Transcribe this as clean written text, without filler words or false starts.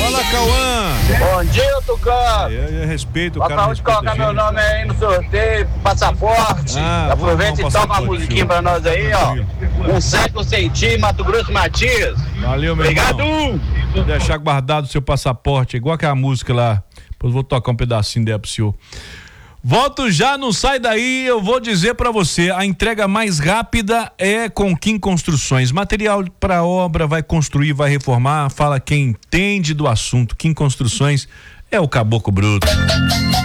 Fala, Cauã. Bom dia, Tucano. Eu respeito o cara. Vamos colocar meu nome aí no sorteio, passaporte. Aproveita e toca uma musiquinha pra nós aí, ó. Um século sem ti, Mato Grosso, Matias. Valeu, meu Obrigado. irmão. Vou deixar guardado o seu passaporte, igual aquela música lá. Depois vou tocar um pedacinho dela pro senhor. Volto já, não sai daí, eu vou dizer pra você, a entrega mais rápida é com Kim Construções. Material pra obra, vai construir, vai reformar, fala quem entende do assunto. Kim Construções é o caboclo bruto.